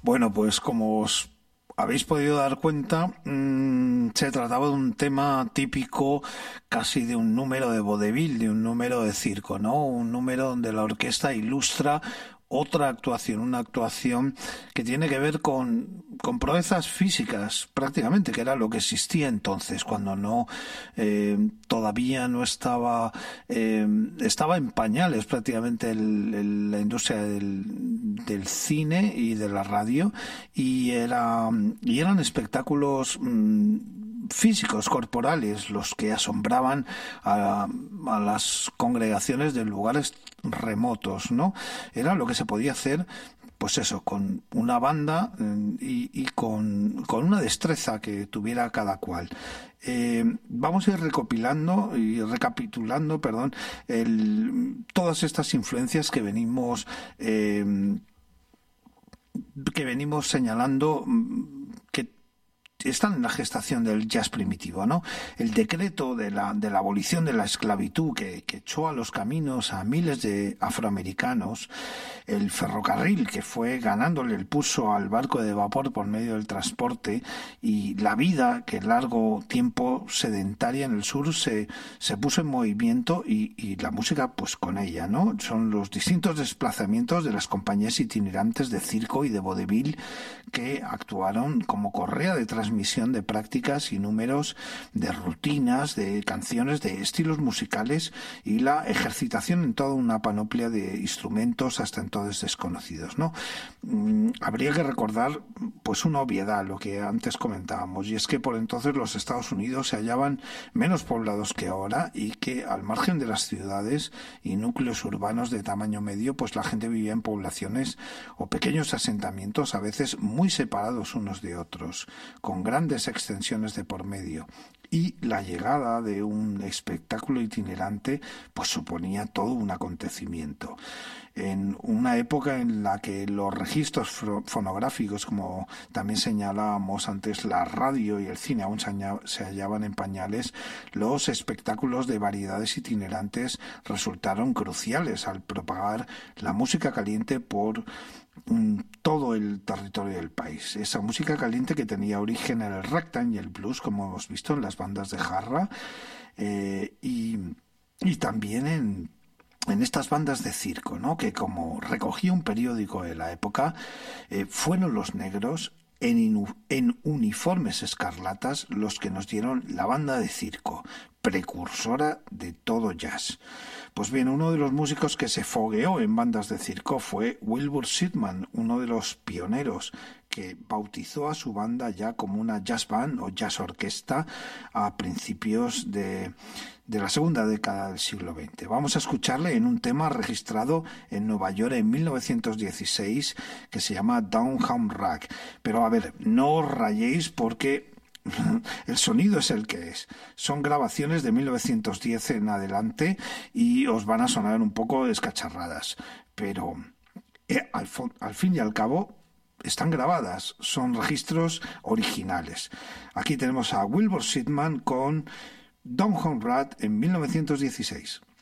Bueno, pues como os habéis podido dar cuenta, se trataba de un tema típico casi de un número de vodevil, de un número de circo, ¿no? Un número donde la orquesta ilustra otra actuación, una actuación que tiene que ver con proezas físicas, prácticamente, que era lo que existía entonces, cuando no todavía no estaba estaba en pañales prácticamente la industria del cine y de la radio, y eran espectáculos físicos, corporales, los que asombraban a las congregaciones de lugares remotos, ¿no? Era lo que se podía hacer, pues eso, con una banda y con una destreza que tuviera cada cual. Vamos a ir recapitulando, perdón, todas estas influencias que venimos señalando, que están en la gestación del jazz primitivo, ¿no? El decreto de la abolición de la esclavitud que echó a los caminos a miles de afroamericanos, el ferrocarril que fue ganándole el pulso al barco de vapor por medio del transporte, y la vida que largo tiempo sedentaria en el sur se puso en movimiento, y la música pues con ella, ¿no? Son los distintos desplazamientos de las compañías itinerantes de circo y de vodevil que actuaron como correa de transmisión de prácticas y números, de rutinas, de canciones, de estilos musicales, y la ejercitación en toda una panoplia de instrumentos hasta entonces desconocidos, ¿no? Habría que recordar pues una obviedad, lo que antes comentábamos, y es que por entonces los Estados Unidos se hallaban menos poblados que ahora, y que al margen de las ciudades y núcleos urbanos de tamaño medio, pues la gente vivía en poblaciones o pequeños asentamientos, a veces muy separados unos de otros, con grandes extensiones de por medio, y la llegada de un espectáculo itinerante pues suponía todo un acontecimiento. En una época en la que los registros fonográficos, como también señalábamos antes, la radio y el cine aún se hallaban en pañales, los espectáculos de variedades itinerantes resultaron cruciales al propagar la música caliente por todo el territorio del país. Esa música caliente que tenía origen en el ragtime y el blues, como hemos visto en las bandas de jarra, y también en estas bandas de circo, ¿no? Que, como recogía un periódico de la época, fueron los negros en uniformes escarlatas los que nos dieron la banda de circo, precursora de todo jazz. Pues bien, uno de los músicos que se fogueó en bandas de circo fue Wilbur Sitman, uno de los pioneros que bautizó a su banda ya como una jazz band o jazz orquesta a principios de la segunda década del siglo XX. Vamos a escucharle en un tema registrado en Nueva York en 1916 que se llama Down Home Rag. Pero a ver, no os rayéis porque el sonido es el que es. Son grabaciones de 1910 en adelante y os van a sonar un poco descacharradas, pero al fin y al cabo están grabadas, son registros originales. Aquí tenemos a Wilbur Sitman con Down Home Rag en 1916.